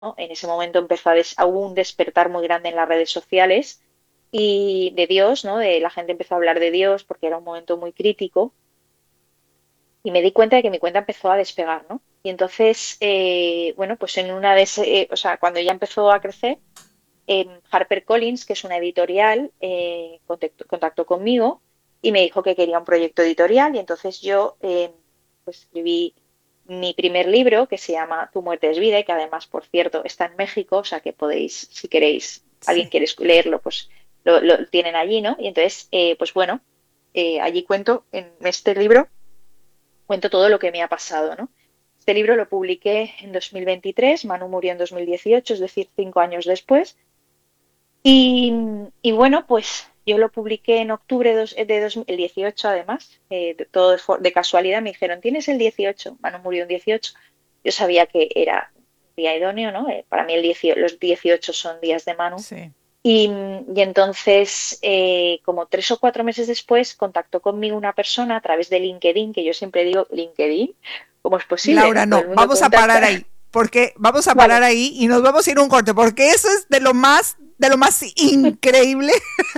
¿no? En ese momento empezó a hubo un despertar muy grande en las redes sociales y de Dios, ¿no? De la gente empezó a hablar de Dios porque era un momento muy crítico y me di cuenta de que mi cuenta empezó a despegar, ¿no? Y entonces, bueno, pues en una de o sea, cuando ya empezó a crecer, HarperCollins, que es una editorial, contactó conmigo y me dijo que quería un proyecto editorial y entonces yo pues escribí mi primer libro que se llama Tu muerte es vida y que además, por cierto, está en México, o sea que podéis, si queréis, alguien Sí. quiere leerlo, pues lo tienen allí, ¿no? Y entonces, pues bueno, allí cuento, en este libro, cuento todo lo que me ha pasado, ¿no? Este libro lo publiqué en 2023, Manu murió en 2018, es decir, 5 años después. Y, y bueno, pues yo lo publiqué en octubre el 18 además, todo de casualidad me dijeron, ¿tienes el 18? Manu murió en 18. Yo sabía que era un día idóneo, ¿no? Para mí los 18 son días de Manu. Sí. Y entonces, como 3 o 4 meses después, contactó conmigo una persona a través de LinkedIn, que yo siempre digo, LinkedIn, ¿cómo es posible, no? Laura, Todo no, el mundo vamos a parar contacta. ahí, porque vamos a parar Vale, ahí y nos vamos a ir a un corte, porque eso es de lo más increíble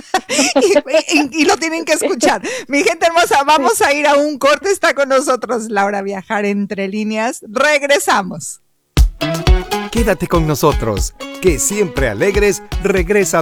y lo tienen que escuchar. Mi gente hermosa, vamos a ir a un corte, está con nosotros Laura Viajar entre líneas, regresamos. Quédate con nosotros, que siempre alegres regresa